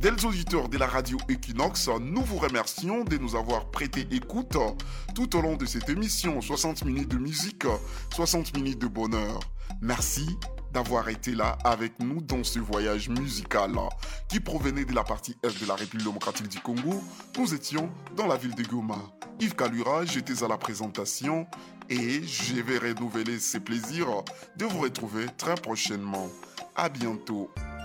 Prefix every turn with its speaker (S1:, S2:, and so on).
S1: Fidèles auditeurs de la radio Equinox, nous vous remercions de nous avoir prêté écoute tout au long de cette émission. 60 minutes de musique, 60 minutes de bonheur. Merci d'avoir été là avec nous dans ce voyage musical qui provenait de la partie est de la République démocratique du Congo. Nous étions dans la ville de Goma. Yves Kalura, j'étais à la présentation et je vais renouveler ce plaisir de vous retrouver très prochainement. À bientôt.